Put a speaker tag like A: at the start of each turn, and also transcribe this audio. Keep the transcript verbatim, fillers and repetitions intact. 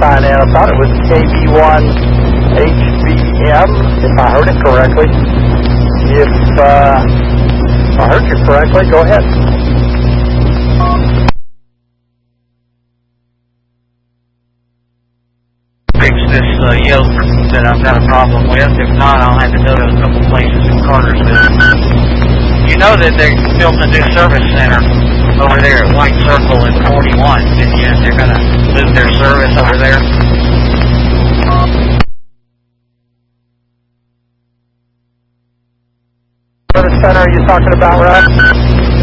A: sign in. I thought it was K B one H B M, if I heard it correctly. If uh, I heard you correctly, go ahead.
B: Fix this uh, yoke that I've got a problem with. If not, I'll have to go to a couple places in Cartersville. You know that they're building a new service center over there at White Circle in forty-one, didn't you? They're going to move their service over there.
A: Service center are you talking about, Russ?